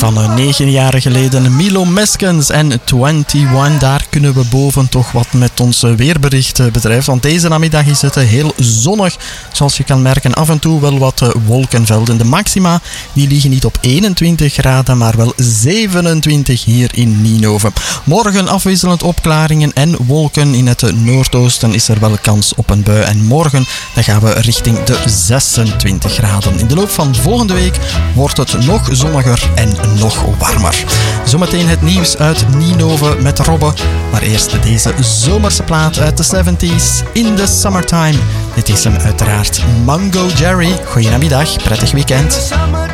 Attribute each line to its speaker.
Speaker 1: van 9 jaar geleden. Milo Meskens en 21. Daar kunnen we boven toch wat met ons weerbericht betreft. Want deze namiddag is het heel zonnig. Zoals je kan merken, af en toe wel wat wolkenvelden. De maxima die liggen niet op 21 graden, maar wel 27 hier in Ninove. Morgen afwisselend opklaringen en wolken. In het noordoosten is er wel kans op een bui. En morgen dan gaan we richting de 26 graden. In de loop van volgende week wordt het nog zonniger en nog warmer. Zometeen het nieuws uit Ninove met Robbe. Maar eerst deze zomerse plaat uit de 70s, In the Summertime. Dit is hem uiteraard Mango Jerry. Goeiemiddag, prettig weekend.